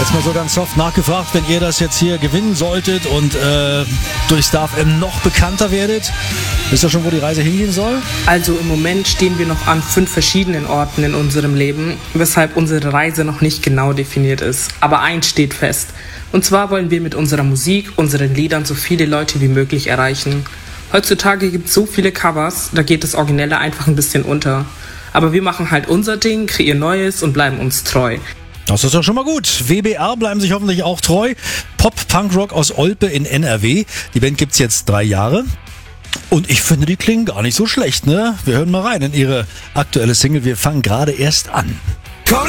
Jetzt mal so ganz soft nachgefragt, wenn ihr das jetzt hier gewinnen solltet und durch Star FM noch bekannter werdet, wisst ihr schon, wo die Reise hingehen soll? Also im Moment stehen wir noch an 5 verschiedenen Orten in unserem Leben, weshalb unsere Reise noch nicht genau definiert ist. Aber eins steht fest. Und zwar wollen wir mit unserer Musik, unseren Liedern so viele Leute wie möglich erreichen. Heutzutage gibt es so viele Covers, da geht das Originelle einfach ein bisschen unter. Aber wir machen halt unser Ding, kreieren Neues und bleiben uns treu. Das ist doch schon mal gut. WBR bleiben sich hoffentlich auch treu. Pop-Punk-Rock aus Olpe in NRW. Die Band gibt's jetzt 3 Jahre. Und ich finde, die klingen gar nicht so schlecht, ne? Wir hören mal rein in ihre aktuelle Single. Wir fangen gerade erst an.